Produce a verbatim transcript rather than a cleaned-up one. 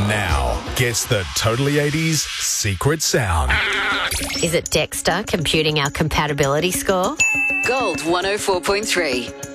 now gets the Totally eighties secret sound. Is it Dexter computing our compatibility score? Gold one oh four point three.